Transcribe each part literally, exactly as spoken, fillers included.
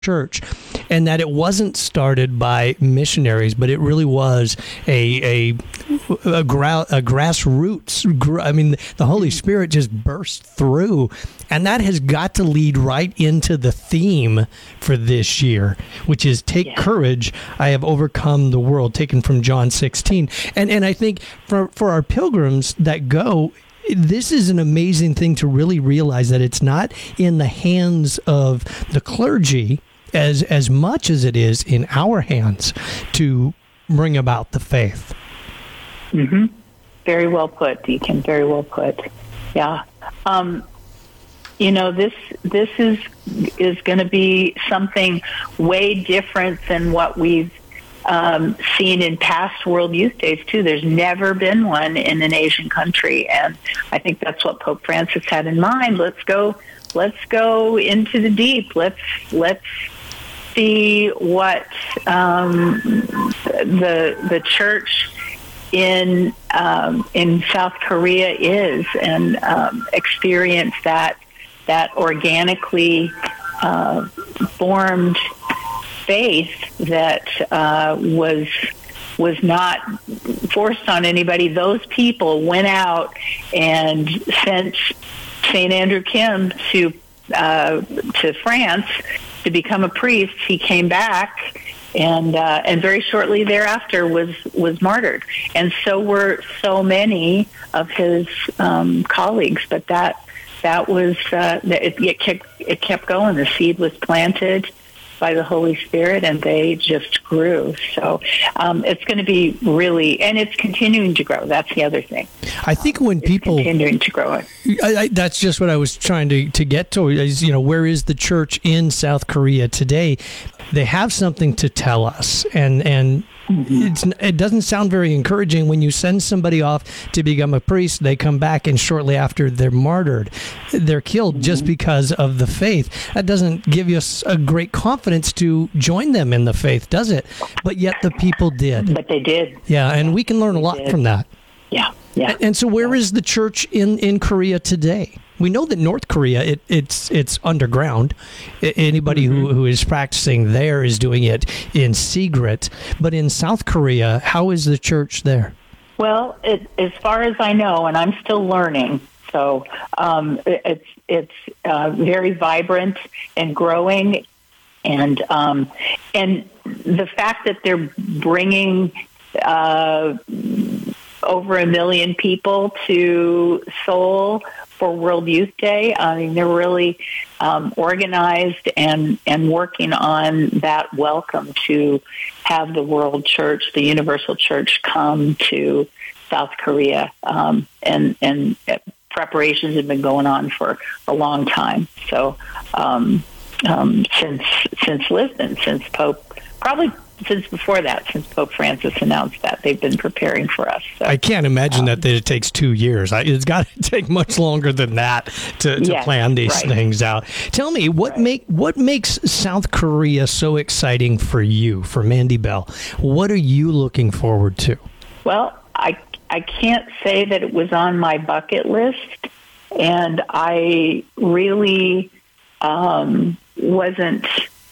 church, and that it wasn't started by missionaries, but it really was a a a, gra- a grassroots. Gr- I mean, the Holy Spirit just burst through, and that has got to lead right into the theme for this year, which is "Take yeah. courage, I have overcome the world," taken from John sixteen. And and I think for for our pilgrims that go, this is an amazing thing to really realize that it's not in the hands of the clergy as as much as it is in our hands to bring about the faith. Mm-hmm. Very well put, Deacon. Very well put. Yeah. Um, you know, this this is is going to be something way different than what we've um, seen in past World Youth Days, too. There's never been one in an Asian country, and I think that's what Pope Francis had in mind. Let's go. Let's go into the deep. Let's let's see what um, the the church in um, in South Korea is, and um, experience that that organically uh, formed faith that uh, was was not forced on anybody. Those people went out and sent Saint Andrew Kim to uh, to France to become a priest. He came back, and uh, and very shortly thereafter was was martyred. And so were so many of his um, colleagues. But that that was uh, it, it kept it kept going. The seed was planted by the Holy Spirit, and they just grew. So um, it's going to be really, and it's continuing to grow. That's the other thing. I think when it's people continuing to grow it. I, I, that's just what I was trying to, to get to. Is, you know, where is the church in South Korea today? They have something to tell us, and and mm-hmm. it's it doesn't sound very encouraging when you send somebody off to become a priest. They come back, and shortly after they're martyred, they're killed mm-hmm. just because of the faith. That doesn't give you a great confidence to join them in the faith, does it? But yet the people did. But they did. Yeah, and yeah, we can learn a lot did. from that. Yeah, yeah. And so, where yeah. is the church in, in Korea today? We know that North Korea, it, it's it's underground. Anybody mm-hmm. who, who is practicing there is doing it in secret. But in South Korea, how is the church there? Well, it, as far as I know, and I'm still learning, so um, it, it's it's uh, very vibrant and growing, and um, and the fact that they're bringing uh, over a million people to Seoul for World Youth Day. I mean, they're really um, organized and, and working on that welcome to have the world church, the universal church, come to South Korea. Um, and, and preparations have been going on for a long time. So um, um, since since Lisbon, since Pope, probably since before that, since Pope Francis announced that, they've been preparing for us. So, I can't imagine um, that, that it takes two years. I, it's got to take much longer than that to, to yes, plan these right. things out. Tell me, what right. make what makes South Korea so exciting for you, for Mandy Bell? What are you looking forward to? Well, I I can't say that it was on my bucket list, and I really um, wasn't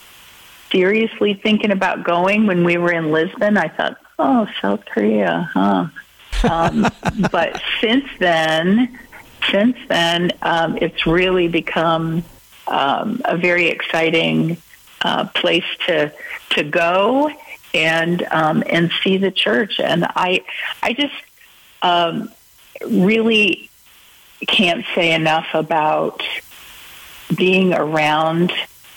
seriously thinking about going when we were in Lisbon. I thought, oh, South Korea, huh? Um, but since then, since then, um, it's really become um, a very exciting uh, place to to go and um, and see the church. And I, I just um, really can't say enough about being around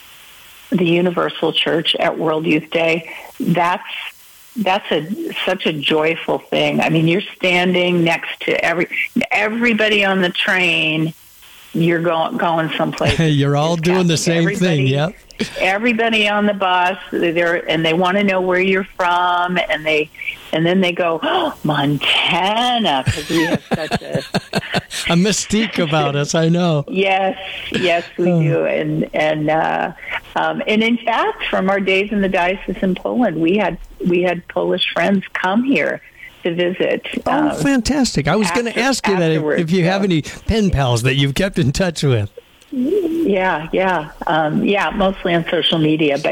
the Universal Church at World Youth Day. That's that's a such a joyful thing. I mean, you're standing next to every everybody on the train. You're going going someplace. You're all doing the same thing. Yep. Everybody on the bus, they're and they want to know where you're from, and they and then they go, oh, Montana, because we have such a a mystique about us. I know. Yes, yes, we oh. do, and and uh, um, and in fact, from our days in the diocese in Poland, we had we had Polish friends come here to visit. Oh, um, fantastic! I was going to ask you that if, if you so. have any pen pals that you've kept in touch with. Yeah, yeah, um, yeah. Mostly on social media, but